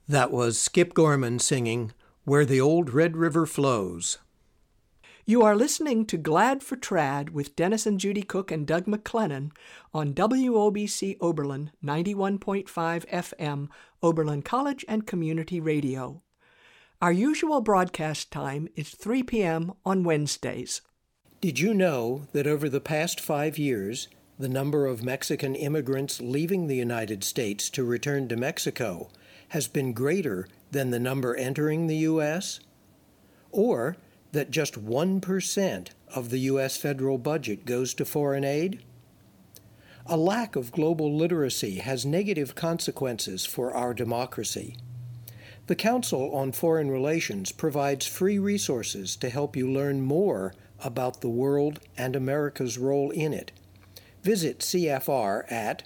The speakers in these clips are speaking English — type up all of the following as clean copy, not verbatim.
That was Skip Gorman singing Where the Old Red River Flows. You are listening to Glad for Trad with Dennis and Judy Cook and Doug McLennan on WOBC Oberlin 91.5 FM, Oberlin College and Community Radio. Our usual broadcast time is 3 p.m. on Wednesdays. Did you know that over the past 5 years, the number of Mexican immigrants leaving the United States to return to Mexico has been greater than the number entering the U.S.? Or that just 1% of the U.S. federal budget goes to foreign aid? A lack of global literacy has negative consequences for our democracy. The Council on Foreign Relations provides free resources to help you learn more about the world and America's role in it. Visit CFR at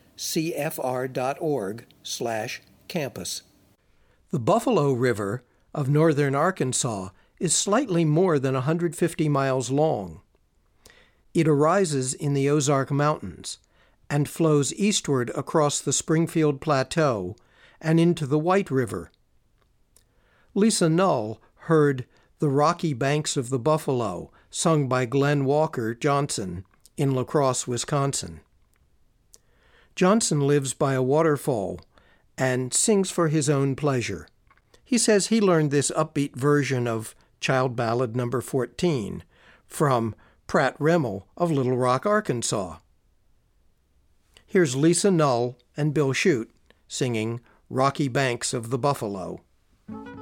cfr.org/campus. The Buffalo River of northern Arkansas is slightly more than 150 miles long. It arises in the Ozark Mountains and flows eastward across the Springfield Plateau and into the White River. Lisa Null heard The Rocky Banks of the Buffalo, sung by Glenn Walker Johnson in La Crosse, Wisconsin. Johnson lives by a waterfall and sings for his own pleasure. He says he learned this upbeat version of Child Ballad No. 14 from Pratt Remmel of Little Rock, Arkansas. Here's Lisa Null and Bill Shute singing Rocky Banks of the Buffalo.